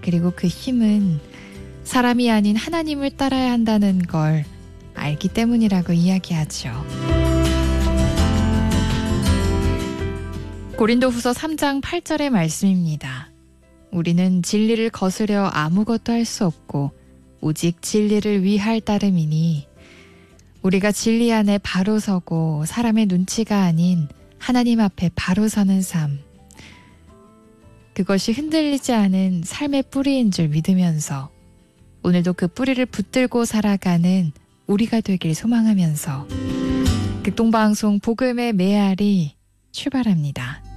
그리고 그 힘은 사람이 아닌 하나님을 따라야 한다는 걸 알기 때문이라고 이야기하죠. 고린도후서 3장 8절의 말씀입니다. 우리는 진리를 거스려 아무것도 할 수 없고 오직 진리를 위할 따름이니 우리가 진리 안에 바로 서고 사람의 눈치가 아닌 하나님 앞에 바로 서는 삶. 그것이 흔들리지 않은 삶의 뿌리인 줄 믿으면서 오늘도 그 뿌리를 붙들고 살아가는 우리가 되길 소망하면서 극동방송 복음의 메아리 출발합니다.